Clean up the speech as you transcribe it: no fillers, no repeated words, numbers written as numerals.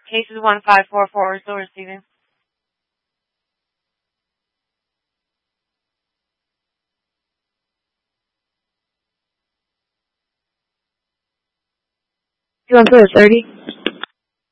Cases 1544 still receiving. You want to put a 30?